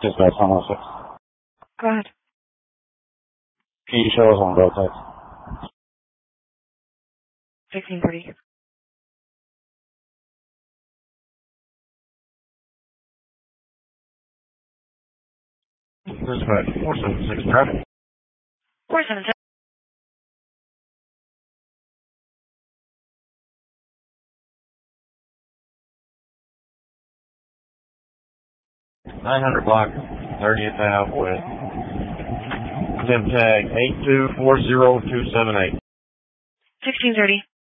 Dispatch 106. Go ahead. Can you show us on both sides? 1630. Dispatch 476 traffic. 476. $900 block, 30th Ave with Zim tag 8240278. 1630.